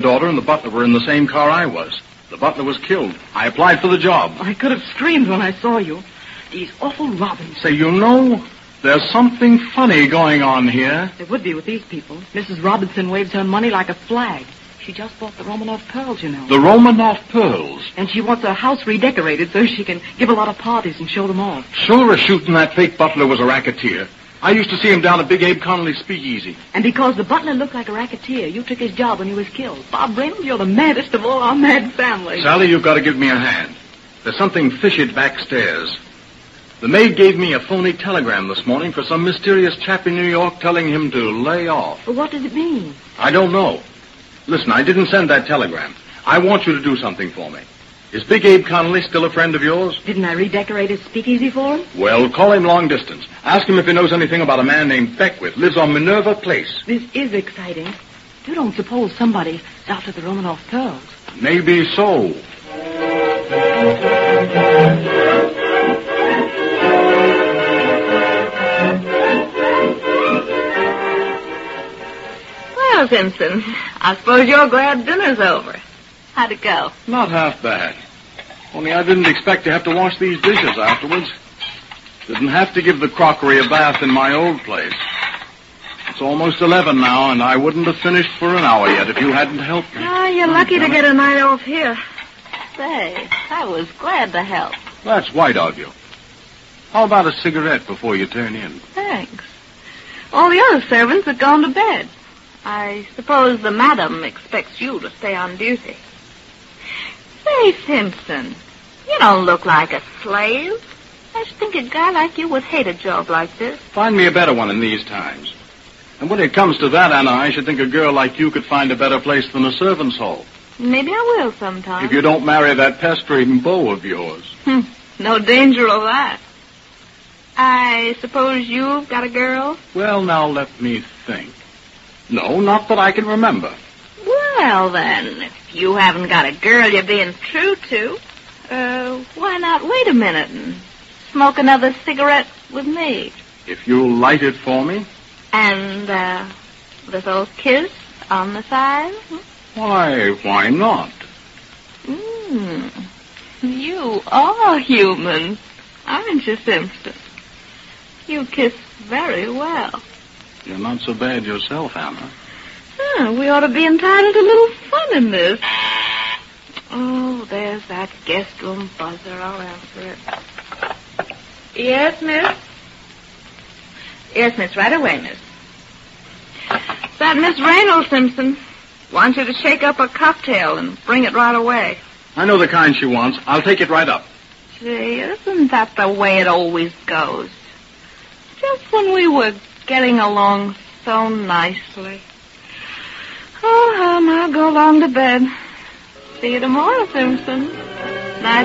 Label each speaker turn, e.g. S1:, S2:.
S1: daughter and the butler were in the same car I was. The butler was killed. I applied for the job.
S2: I could have screamed when I saw you. These awful robins.
S1: Say, there's something funny going on here.
S2: There would be with these people. Mrs. Robinson waves her money like a flag. She just bought the Romanoff pearls, you know.
S1: The Romanoff pearls?
S2: And she wants her house redecorated so she can give a lot of parties and show them off.
S1: Sure as shooting that fake butler was a racketeer. I used to see him down at Big Abe Connolly's speakeasy.
S2: And because the butler looked like a racketeer, you took his job when he was killed. Bob Reynolds, you're the maddest of all our mad family.
S1: Sally, you've got to give me a hand. There's something fishy backstairs. The maid gave me a phony telegram this morning for some mysterious chap in New York telling him to lay off.
S2: But what does it mean?
S1: I don't know. Listen, I didn't send that telegram. I want you to do something for me. Is Big Abe Connolly still a friend of yours?
S2: Didn't I redecorate his speakeasy for him?
S1: Well, call him long distance. Ask him if he knows anything about a man named Beckwith, lives on Minerva Place.
S2: This is exciting. You don't suppose somebody's after the Romanoff pearls?
S1: Maybe so.
S3: Well, Simpson, I suppose you're glad dinner's over. How'd it go?
S1: Not half bad. Only I didn't expect to have to wash these dishes afterwards. Didn't have to give the crockery a bath in my old place. It's almost 11 now, and I wouldn't have finished for an hour yet if you hadn't helped me.
S3: Oh, you're lucky to get a night off here. Say, I was glad to help.
S1: That's white of you. How about a cigarette before you turn in?
S3: Thanks. All the other servants have gone to bed. I suppose the madam expects you to stay on duty. Say, Simpson, you don't look like a slave. I should think a guy like you would hate a job like this.
S1: Find me a better one in these times. And when it comes to that, Anna, I should think a girl like you could find a better place than a servant's hall.
S3: Maybe I will sometime.
S1: If you don't marry that pestering beau of yours.
S3: No danger of that. I suppose you've got a girl?
S1: Well, now let me think. No, not that I can remember.
S3: Well, then, if you haven't got a girl you're being true to, why not wait a minute and smoke another cigarette with me?
S1: If you'll light it for me.
S3: And, little kiss on the side?
S1: Why not?
S3: You are human, aren't you, Simpson? You kiss very well.
S1: You're not so bad yourself, Anna.
S3: We ought to be entitled to a little fun in this. Oh, there's that guest room buzzer. I'll answer it. Yes, miss? Yes, miss. Right away, miss. It's that Miss Reynolds, Simpson. Wants you to shake up a cocktail and bring it right away.
S1: I know the kind she wants. I'll take it right up.
S3: Gee, isn't that the way it always goes? Just when we were getting along so nicely. Oh, I'll go along to bed. See you tomorrow, Simpson.